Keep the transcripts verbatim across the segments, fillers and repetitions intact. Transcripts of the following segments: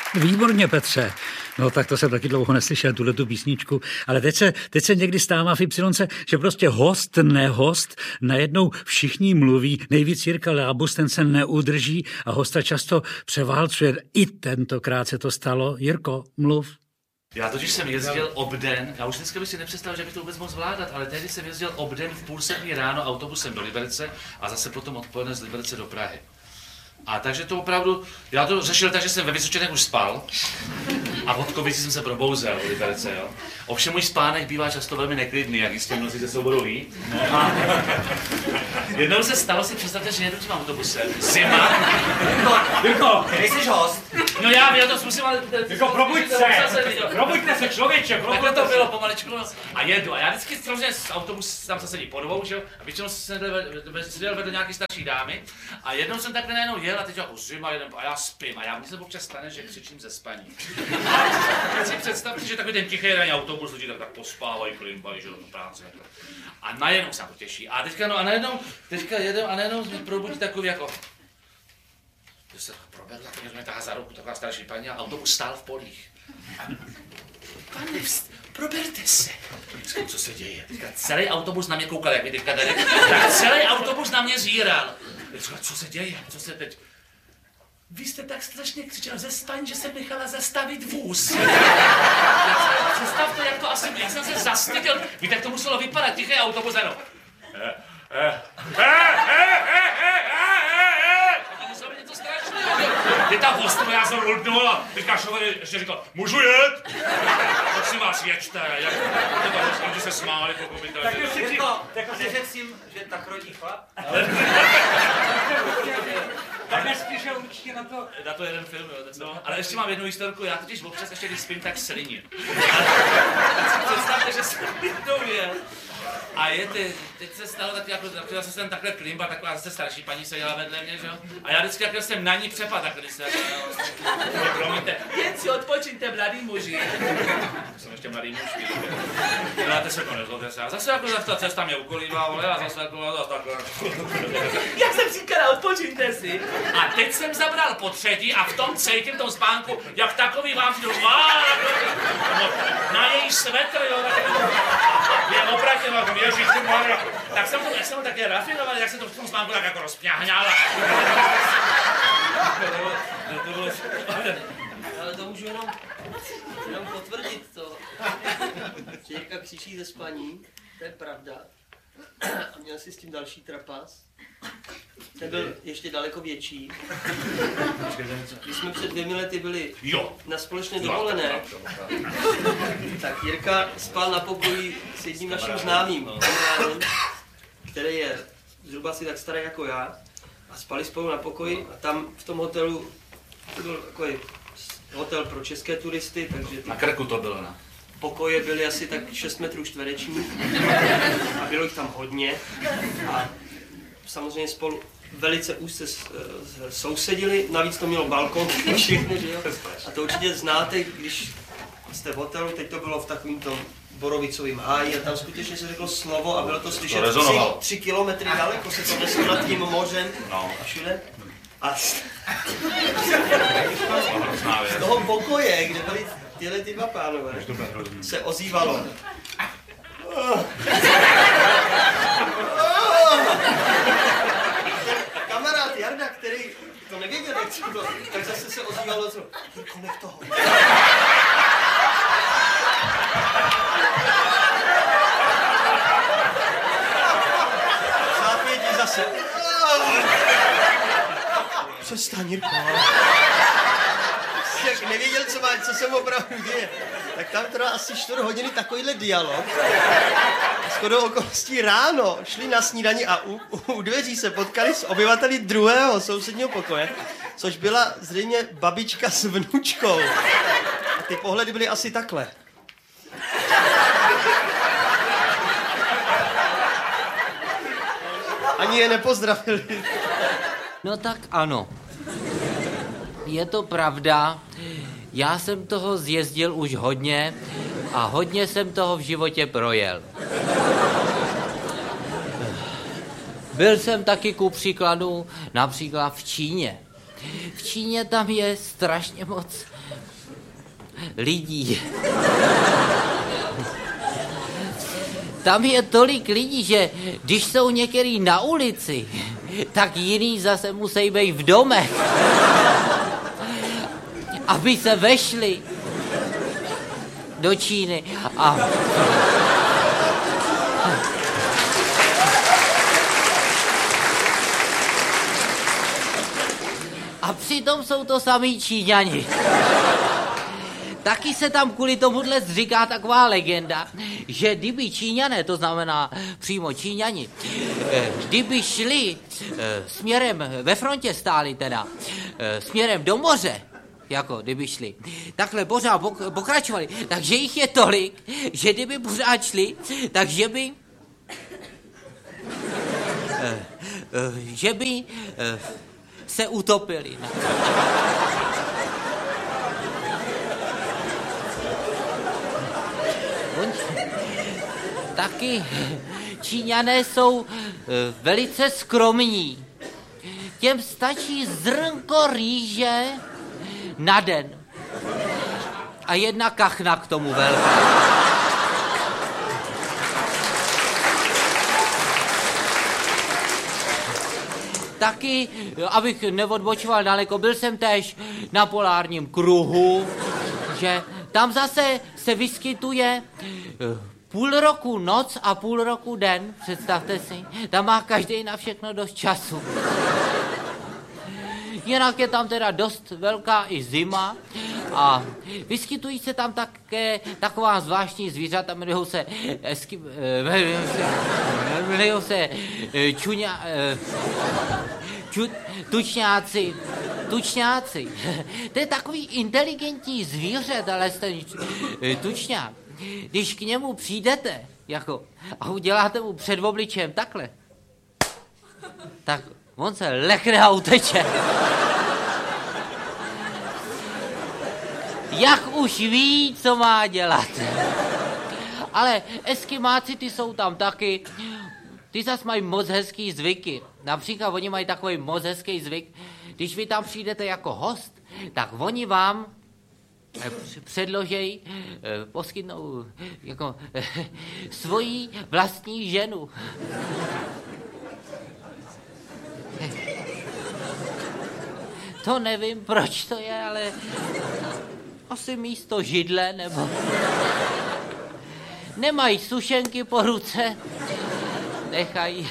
Výborně, Petře. No tak to jsem taky dlouho neslyšel, tuhletu písničku. Ale teď se, teď se někdy stává v Ypsilonce, že prostě host, nehost, najednou všichni mluví, nejvíc Jirka Lábus, ten se neudrží a hosta často převálcuje. I tentokrát se to stalo. Jirko, mluv. Já totiž jsem jezdil obden, já už dneska bych si nepředstavil, že bych to vůbec mohl zvládat, ale tehdy jsem jezdil obden v půl sedmí ráno autobusem do Liberce a zase potom odpoledne z Liberce do Prahy. A takže to opravdu, já to řešil tak, že jsem ve Vysočanech už spal a od Kovici jsem se probouzel v Liberce, jo. Ovšem můj spánek bývá často velmi neklidný, jak jistě mnozí ze souboru ví. A jednou se stalo, si představte, že jedu tím autobusem, zima. Jirko, nejsiš host? No já, já to zkusím, ale... Jirko, probuď se! Probuďte se, člověče, probuďte Takhle to bylo pomaličku. A jedu. A já vždycky samozřejmě z autobusu tam se sedí po dvou, že jo? A většinou jsem seděl vedle nějaký starší dámy. A jednou jsem takhle najednou jel a teď jako zima jedem a já spím. A já mně se občas stane, že křičím ze spaní. A si představte, že takový ten tichý ranní autobus, lidi tak, tak pospávají, klimbají, že jo, do práce. A najednou se na to těší. A teďka, no a najednou, teďka jedem a najednou mě probudí takový jako... Že se proberla, protože mě tahá za ruku taková starší paní a autobus stál v polích. Pane, vst, proberte se. Říkám, co se děje? Teďka celý autobus na mě koukal, jak mi teďka tady. Tak celý autobus na mě zíral. Říkám, co se děje? Co se teď... Vy jste tak strašně křičel ze spaní, že jsem nechala zastavit vůz. Představte, jak to asi bylo. Já jsem se zastyděl. Víte, jak to muselo vypadat? Tichý autobus, ano. Eh, eh, eh, eh, eh, eh, eh. To muselo být něco strašného. Kdy ta postava, já jsem rudnul a teďka šofer ještě říkal, můžu jet? Prosím vás, jeďte. Jak to že se smáli, pochopitelně. Tak ještě Jirko, neřekl jsi jim, že tak rodí chlap? Tak nespíšel určitě na to. Na to jeden film, jo. No. Ale ještě mám jednu historku, já totiž občas ještě, když spím, tak sliním. Představte, že jsem jednou jel. A je ty, teď se stalo taky, jako, zase jsem takhle klimba, taková zase starší paní seděla vedle mě, že jo? A já vždycky jako jsem na ní přepad, takhle když se, promiňte, jen si odpočiňte, mladý muži. Jsem ještě mladý muž, děláte se konec, zlobte se. A zase jako ta cesta mě ukolívá, vole, a zase jako, zase takhle. Já jsem říkala, odpočiňte si. A teď jsem zabral po třetí a v tom cítím, v tom spánku, jak takový vám přijdu, na její svetr, jo, takový. Je opravdu, jako ježišmarja. Tak jsem to, jak jsem to také rafinoval, jak se to v tom spánku tak jako rozpňahňala. To bylo... Ale to můžu jenom, jenom potvrdit to. Že Jirka křičí ze spaní, to je pravda. A měl si s tím další trapas. Ten byl ještě daleko větší. Když jsme před dvěmi lety byli jo. na společné dovolené, tak Jirka spal na pokoji s jedním naším známým, který je zhruba asi tak starý jako já. A spali spolu na pokoji a tam v tom hotelu, to byl takový hotel pro české turisty, takže... Na Krku to bylo, ne? Pokoje byly asi tak šest metrů čtverečních a bylo jich tam hodně a samozřejmě spolu velice úzce sousedili, navíc to mělo balkon, všechno, že jo? A to určitě znáte, když jste v hotelu, teď to bylo v takovým tom borovicovým háji a tam skutečně se řeklo slovo a bylo to slyšet to tři, tři kilometry daleko, se to neslo nad tím mořem no. A všude. A z toho pokoje, kde byly tyhle ty dva pánové, se ozývalo. Kamarád Jarda, který to nevěděl, jak co to, tak zase se ozývalo, co? Konech toho. Zápětí zase. Přestaň, Jirko. Jak nevěděl, co, má, co se mu opravdu děje. Tak tam trvá asi čtvrt hodiny takovýhle dialog. Shodou okolností ráno šli na snídani a u, u dveří se potkali s obyvateli druhého sousedního pokoje, což byla zřejmě babička s vnučkou. A ty pohledy byly asi takhle. Ani je nepozdravili. No tak ano. Je to pravda. Já jsem toho zjezdil už hodně a hodně jsem toho v životě projel. Byl jsem taky ku příkladu například v Číně. V Číně tam je strašně moc lidí. Tam je tolik lidí, že když jsou některý na ulici, tak jiný zase musí být v domech, aby se vešli do Číny. A... A přitom jsou to samý Číňani. Taky se tam kvůli tomuhle říká taková legenda, že kdyby Číňané, to znamená přímo Číňani, kdyby šli směrem, ve frontě stáli teda, směrem do moře, jako kdyby šli, takhle pořád pokračovali, takže jich je tolik, že kdyby pořád šli, takže by, že by se utopili. Taky Číňané jsou velice skromní. Těm stačí zrnko rýže na den. A jedna kachna k tomu velká. Taky, abych neodbočoval daleko, byl jsem též na polárním kruhu, že tam zase se vyskytuje půl roku noc a půl roku den, představte si. Tam má každý na všechno dost času. Jinak je tam teda dost velká i zima a vyskytují se tam také taková zvláštní zvířata, jmenují se esky, jmenují se čuňa, ču, tučňáci, tučňáci. To je takový inteligentní zvíře, ale ten tučňák. Když k němu přijdete jako, a uděláte mu před obličem takhle, tak on se lekne a uteče. Jak už ví, co má dělat. Ale eskimáci, ty jsou tam taky. Ty zas mají moc hezký zvyky. Například oni mají takový moc hezký zvyk. Když vy tam přijdete jako host, tak oni vám předložej, poskytnou jako svoji vlastní ženu. To nevím, proč to je, ale asi místo židle, nebo nemají sušenky po ruce, nechají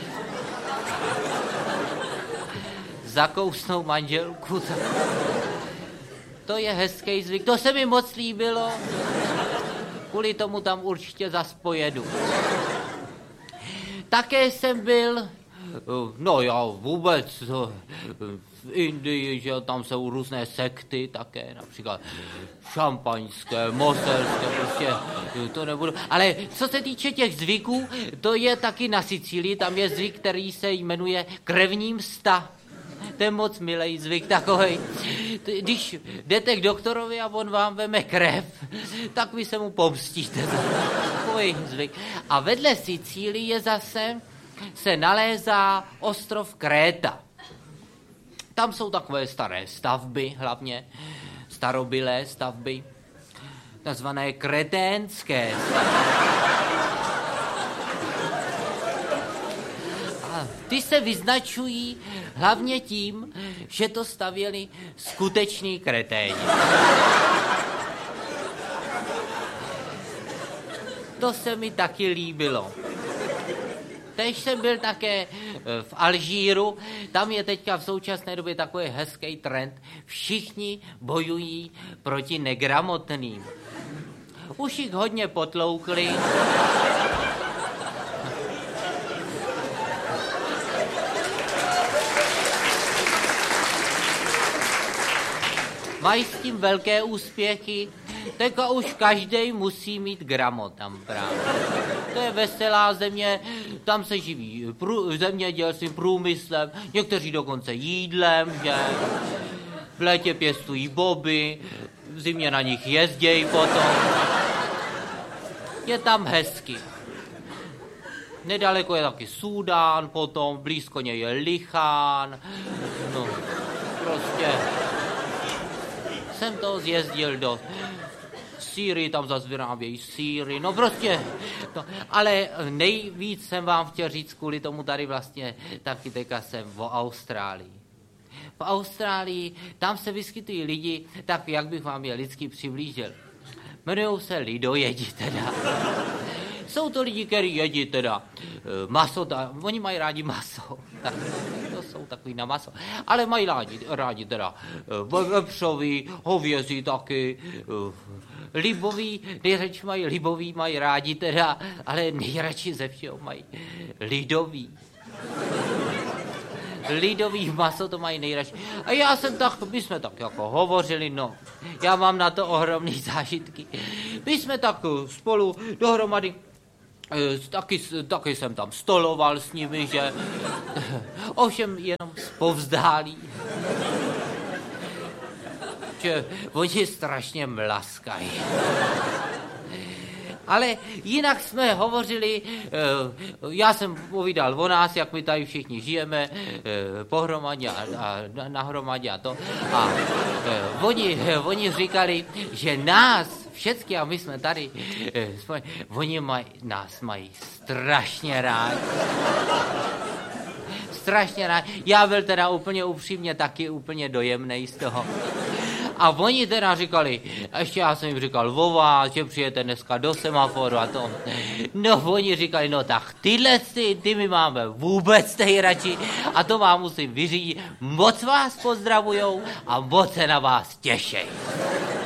zakousnou manželku. To je hezký zvyk, to se mi moc líbilo, kvůli tomu tam určitě zas pojedu. Také jsem byl, no já vůbec, v Indii, že tam jsou různé sekty také, například šampaňské, moselské, prostě to nebudu. Ale co se týče těch zvyků, to je taky na Sicílii, tam je zvyk, který se jmenuje krevní msta. To je moc milej zvyk takovej. Když jdete k doktorovi a on vám veme krev, tak vy se mu pomstíte. Takový zvyk. A vedle Sicílie zase se nalézá ostrov Kréta. Tam jsou takové staré stavby, hlavně starobylé stavby, nazvané kreténské. A ty se vyznačují hlavně tím, že to stavěli skuteční kreténi. To se mi taky líbilo. Tež jsem byl také v Alžíru, tam je teďka v současné době takový hezký trend. Všichni bojují proti negramotným. Už jich hodně potloukli. Mají s tím velké úspěchy, teďka už každej musí mít gramot tam právě. To je veselá země, tam se živí prů, zemědělstvím, průmyslem, někteří dokonce jídlem, že v létě pěstují boby, v zimě na nich jezdějí potom. Je tam hezky. Nedaleko je taky Súdán potom, blízko něj je Lichán, no prostě jsem to zjezdil do Sýrii, tam zase vyrábějí sýry, no prostě, no, ale nejvíc jsem vám chtěl říct kvůli tomu tady vlastně taky teďka jsem o Austrálii. V Austrálii, tam se vyskytují lidi, tak jak bych vám je lidsky přiblížil. Jmenujou se lidojedi teda. Jsou to lidi, kteří jedí teda maso, ta, oni mají rádi maso, tak, to jsou takový na maso, ale mají rádi, rádi teda vepřový, hovězí taky, libový, nejradši mají libový, mají rádi teda, ale nejradši ze všeho mají lidový. Lidový maso to mají nejradši. A já jsem tak, my jsme tak jako hovořili, no, já mám na to ohromný zážitky. My jsme tak spolu dohromady, taky, taky jsem tam stoloval s nimi, že ovšem jenom zpovzdálí. Že oni strašně mlaskají. Ale jinak jsme hovořili, já jsem povídal o nás, jak my tady všichni žijeme pohromadě a, a nahromadě a to. A oni, oni říkali, že nás všechny, a my jsme tady, oni maj, nás mají strašně rádi. Strašně rádi. Já byl teda úplně upřímně taky úplně dojemnej z toho. A oni teda říkali, a ještě já jsem jim říkal o vás, že přijete dneska do semaforu a to. No oni říkali, no tak tyhle ty, ty my máme vůbec nejradši a to vám musím vyřídit. Moc vás pozdravujou a moc se na vás těšej.